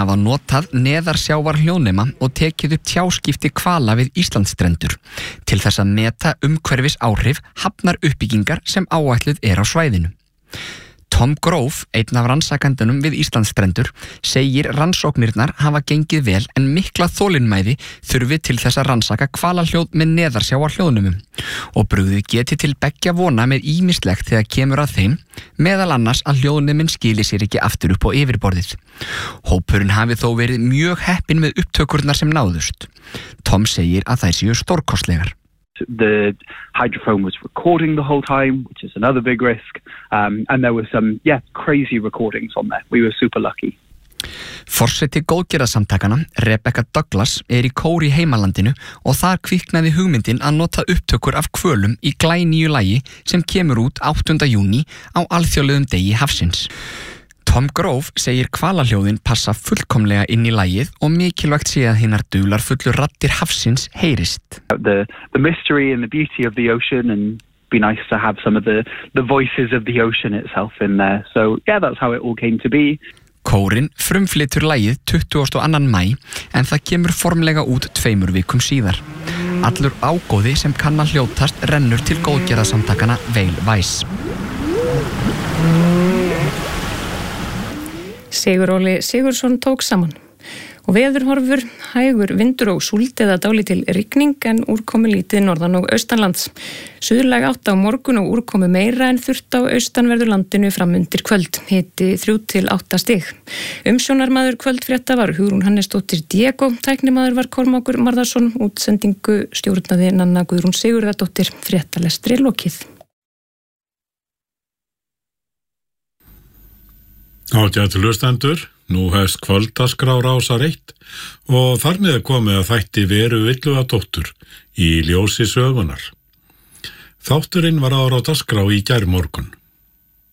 hafa notað neðarsjávar hljóðnema og tekið upp tjáskipti hvala við Íslandsstrendur til þess að meta umhverfis áhrif hafnar uppbyggingar sem áætluð á svæðinu. Tom Grove, einn af rannsakendunum við Íslandsstrendur, segir rannsóknirnar hafa gengið vel en mikla þolinmæði þurfi til þess að rannsaka hvalahljóð með neðarsjávar hljóðnumum og brugðið geti til beggja vona með ýmislegt þegar kemur að þeim, meðal annars að hljóðnumin skili sér ekki aftur upp á yfirborðið. Hópurinn hafi þó verið mjög heppinn með upptökurnar sem náðust. Tom segir að þær séu stórkostlegar. The hydrophone was recording the whole time, which is another big risk. And there were some, crazy recordings on there. We were super lucky. Forseti góðgerðarsamtakana, Rebecca Douglas, í kór í heimalandinu og þar kviknaði hugmyndin að nota upptökur af hvölum í glænýju lagi sem kemur út 8. júní á alþjóðlegum degi hafsins. Tom Grove segir hvalahljóðin passa fullkomlega inn í lagið og mikilvægt sé að hinar dularfullu raddir hafsins heyrist. The mystery and the beauty of the ocean and be nice to have some of the voices of the ocean itself in there. So that's how it all came to be. Kórinn frumflytur lagið 22. maí en það kemur formlega út 2 vikum síðar. Allur ágóði sem kann að hljótast rennur til góðgerðarsamtakana Veil Væs. Sigur Óli Sigurðsson tók saman. Og veðurhorfur, hægur vindur og súld eða dálítil rigning en úrkomu lítið norðan og austanlands. Suðurlæg 8 á morgun og úrkomu meira en þurft á austanverðu landinu fram undir kvöld, hiti 3 til 8 stig. Umsjónarmaður kvöldfrétta var Hugrún Hannesdóttir Diego, tæknimaður var Kormákur Marðarsson, útsendingu stjórnaði Nanna Guðrún Sigurðardóttir, fréttalestri lokið. Ágætu hlustendur, nú hefst kvöldaskrá Rásar 1 og þar með komið að þætti Veru Illugadóttur í ljósi sögunar. Þátturinn var áður á dagskrá í gærmorgun.